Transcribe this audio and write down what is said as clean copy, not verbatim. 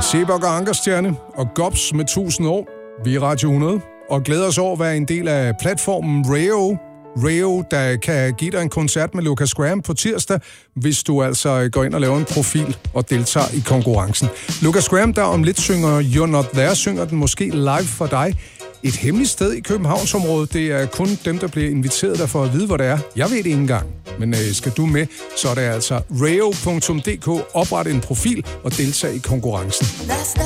Sebok og Ankerstjerne og Gobs med 1000 år. Vi er Radio 100 og glæder os over at være en del af platformen Reo. Reo, der kan give dig en koncert med Lucas Graham på tirsdag, hvis du altså går ind og laver en profil og deltager i konkurrencen. Lucas Graham, der om lidt synger You're Not There, synger den måske live for dig. Et hemmeligt sted i Københavnsområdet, det er kun dem, der bliver inviteret der for at vide, hvor det er. Jeg ved det ikke engang, men skal du med, så er det altså reo.dk, opret en profil og deltag i konkurrencen.